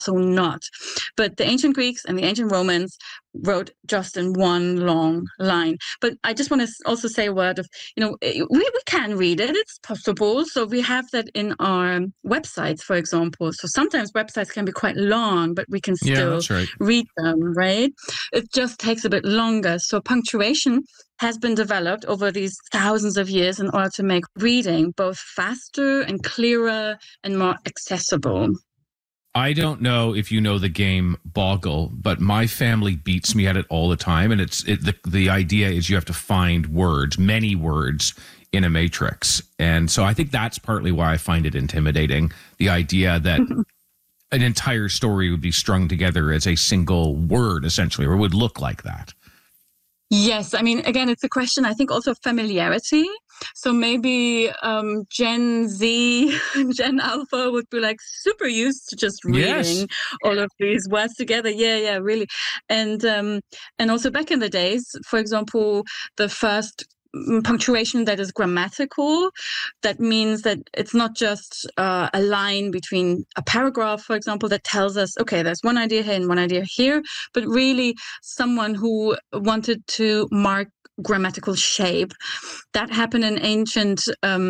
not. But the ancient Greeks and the ancient Romans wrote just in one long line. But I just want to also say a word of, we can read it. It's possible. So we have that in our websites, for example. So sometimes websites can be quite long, but we can still read them, right? It just takes a bit longer. So punctuation has been developed over these thousands of years in order to make reading both faster and clearer and more accessible. I don't know if you know the game Boggle, but my family beats me at it all the time. And the idea is you have to find words, many words in a matrix. And so I think that's partly why I find it intimidating. The idea that an entire story would be strung together as a single word, essentially, or would look like that. Yes. I mean, again, it's a question, I think, also of familiarity. So maybe Gen Z, Gen Alpha would be like super used to just reading all of these words together. Yeah, really. And also back in the days, for example, the first punctuation that is grammatical, that means that it's not just a line between a paragraph, for example, that tells us, okay, there's one idea here and one idea here, but really someone who wanted to mark grammatical shape. That happened in ancient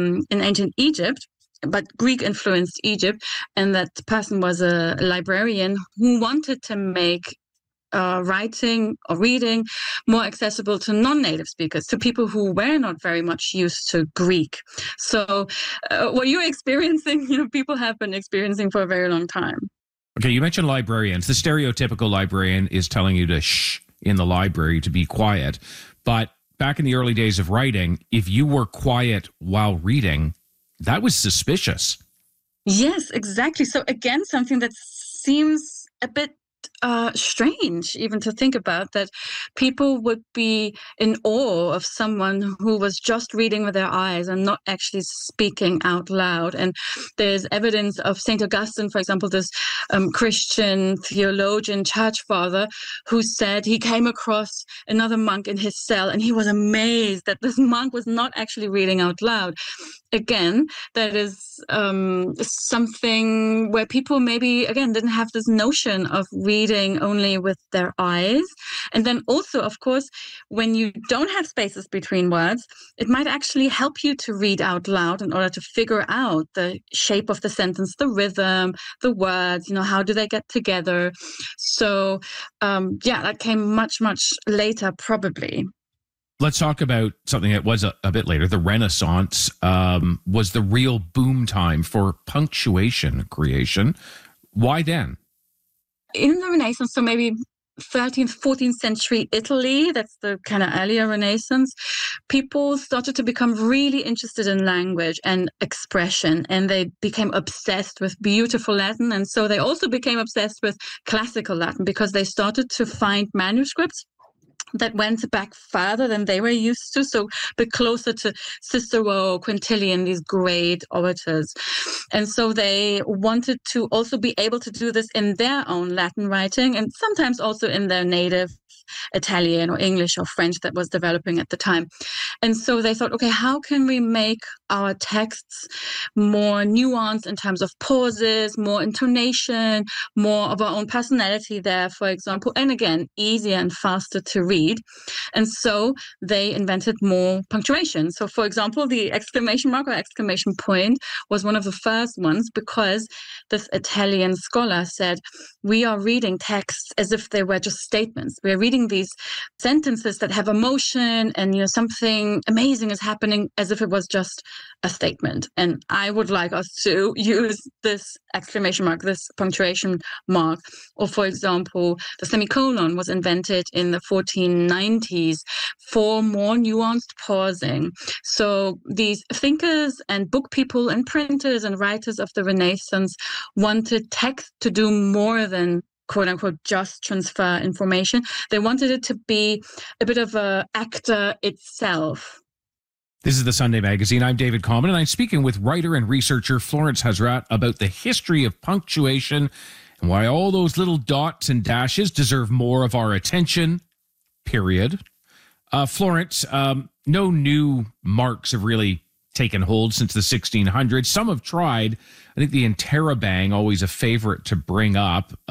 Egypt, but Greek influenced Egypt, and that person was a librarian who wanted to make writing or reading more accessible to non-native speakers, to people who were not very much used to Greek. So what you're experiencing, people have been experiencing for a very long time. Okay, you mentioned librarians. The stereotypical librarian is telling you to shh in the library, to be quiet. But back in the early days of writing, if you were quiet while reading, that was suspicious. Yes, exactly. So again, something that seems a bit strange even to think about, that people would be in awe of someone who was just reading with their eyes and not actually speaking out loud. And there's evidence of St. Augustine, for example, this Christian theologian, church father, who said he came across another monk in his cell and he was amazed that this monk was not actually reading out loud. Again, that is something where people maybe, again, didn't have this notion of reading only with their eyes. And then also, of course, when you don't have spaces between words, it might actually help you to read out loud in order to figure out the shape of the sentence, the rhythm, the words, how do they get together? So, that came much, much later, probably. Let's talk about something that was a bit later. The Renaissance was the real boom time for punctuation creation. Why then? In the Renaissance, so maybe 13th, 14th century Italy, that's the kind of earlier Renaissance, people started to become really interested in language and expression, and they became obsessed with beautiful Latin. And so they also became obsessed with classical Latin because they started to find manuscripts that went back further than they were used to, so a bit closer to Cicero, Quintilian, these great orators. And so they wanted to also be able to do this in their own Latin writing, and sometimes also in their native Italian or English or French that was developing at the time. And so they thought, okay, how can we make our texts more nuanced in terms of pauses, more intonation, more of our own personality there, for example, and again, easier and faster to read. And so they invented more punctuation. So for example, the exclamation mark or exclamation point was one of the first ones, because this Italian scholar said, we are reading texts as if they were just statements. We're reading these sentences that have emotion and, something amazing is happening as if it was just a statement. And I would like us to use this exclamation mark, this punctuation mark. Or for example, the semicolon was invented in the 1490s for more nuanced pausing. So these thinkers and book people and printers and writers of the Renaissance wanted text to do more than quote unquote just transfer information. They wanted it to be a bit of an actor itself. This is the Sunday Magazine. I'm David Common, and I'm speaking with writer and researcher Florence Hazrat about the history of punctuation and why all those little dots and dashes deserve more of our attention, period. Florence, no new marks have really taken hold since the 1600s. Some have tried. I think the interrobang, always a favorite to bring up.